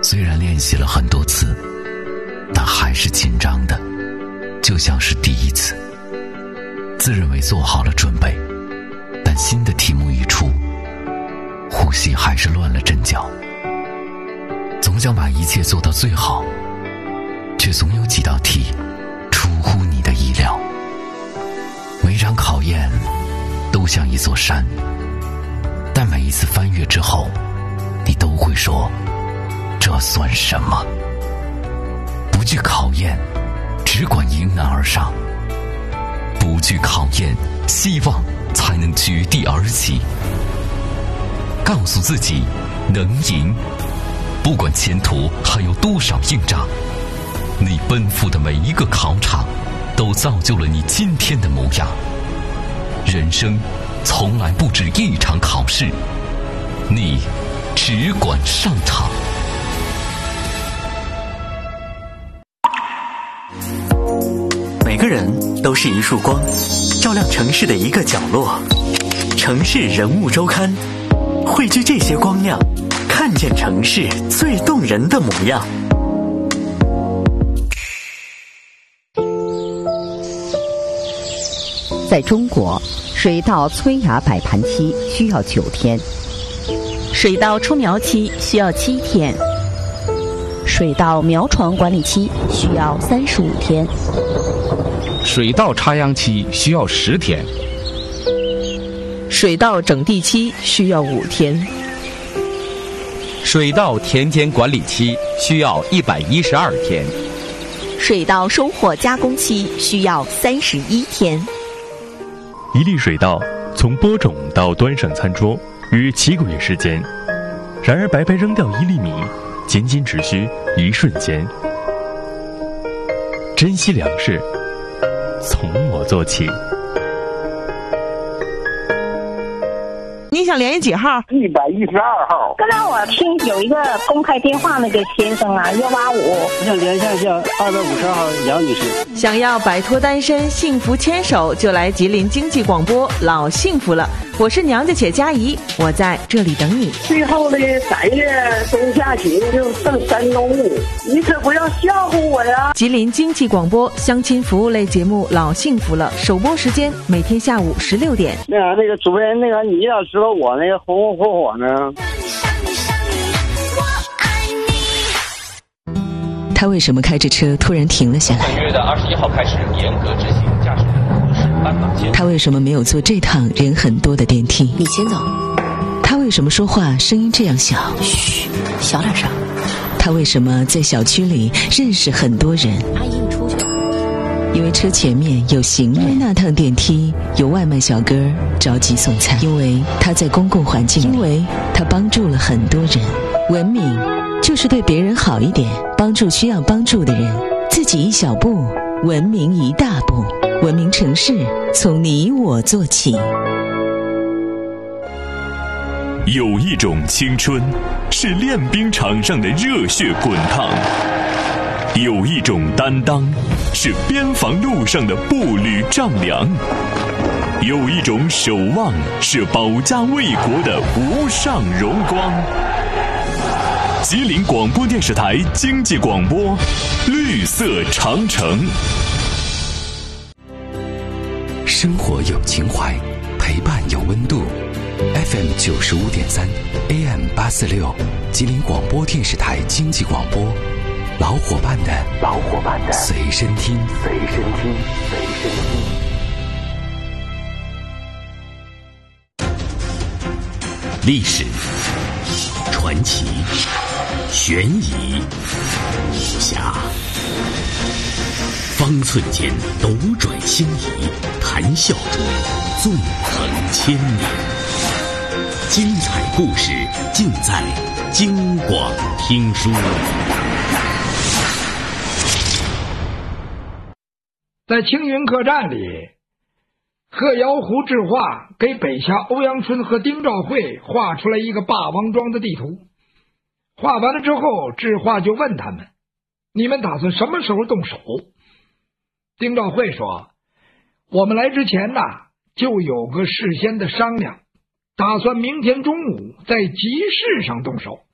虽然练习了很多次，但还是紧张的，就像是第一次。自认为做好了准备，但新的题目一出，呼吸还是乱了阵脚。总想把一切做到最好，却总有几道题出乎你的意料。每场考验都像一座山，但每一次翻越之后，你都会说，这算什么？不惧考验，只管迎难而上。不惧考验，希望才能绝地而起。告诉自己能赢，不管前途还有多少硬仗，你奔赴的每一个考场都造就了你今天的模样。人生从来不止一场考试，你只管上场。 每个人都是一束光，照亮城市的一个角落。城市人物周刊，汇聚这些光亮，看见城市最动人的模样。 在中国，水稻催芽摆盘期需要9天， 水稻出苗期需要7天， 水稻苗床管理期需要35天， 水稻插秧期需要10天， 水稻整地期需要5天， 水稻田间管理期需要112天， 水稻收获加工期需要31天。 一粒水稻从播种到端上餐桌约7个月时间，然而白白扔掉1粒米，仅仅只需1瞬间。珍惜粮食，从我做起。 你想联系几号 ？112号。 刚才我听有一个公开电话那个先生啊，185。 我想联系一下252号杨女士。 想要摆脱单身，幸福牵手，就来吉林经济广播，老幸福了。我是娘家且佳怡，我在这里等你。 最后的3月中下旬就剩3周5，你可不要笑话我呀！ 吉林经济广播相亲服务类节目《老幸福了》，首播时间每天下午16点。 那个主持人，你要知道我那个红红火火呢。 他为什么开着车突然停了下来？ 本月的21号开始严格执行驾驶人的是斑马线。 他为什么没有坐这趟人很多的电梯？ 你先走。 他为什么说话声音这样小？ 嘘，小点声。 他为什么在小区里认识很多人？ 阿姨，你出去。 因为车前面有行人，因为那趟电梯有外卖小哥着急送餐，因为他在公共环境里，因为他帮助了很多人。文明就是对别人好一点，帮助需要帮助的人，自己一小步，文明一大步。文明城市从你我做起。 有一种青春是练兵场上的热血滚烫，有一种担当是边防路上的步履丈量，有一种守望是保家卫国的无上荣光。吉林广播电视台经济广播，绿色长城。 生活有情怀，陪伴有温度。FM 95.3 AM 846，吉林广播电视台经济广播，老伙伴的随身听。 历史、传奇、悬疑、武侠，方寸间斗转星移，谈笑中纵横千年。精彩故事尽在京广听书。 在青云客栈里，贺瑶湖制画给北峡欧阳春和丁兆会画出来一个霸王庄的地图。画完了之后，制画就问他们：你们打算什么时候动手？丁兆会说：我们来之前就有个事先的商量，打算明天中午在集市上动手。